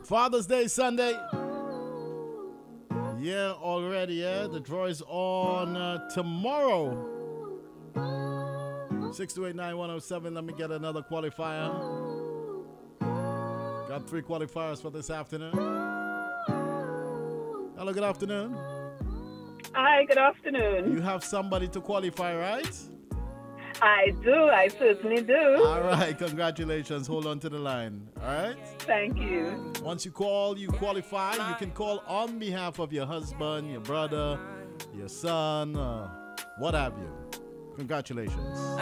Father's Day Sunday. Yeah, already, yeah. The draw is on tomorrow. 6289107. Let me get another qualifier. Got 3 qualifiers for this afternoon. Hello, good afternoon. Hi, good afternoon. You have somebody to qualify, right? I do, I certainly do. All right, congratulations. Hold on to the line. All right? Thank you. Once you call, you qualify. You can call on behalf of your husband, your brother, your son, what have you. Congratulations.